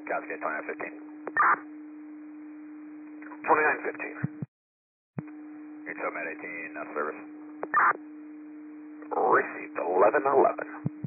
Cascade 2915. 2915. Utah Med 18, service. Received 1111.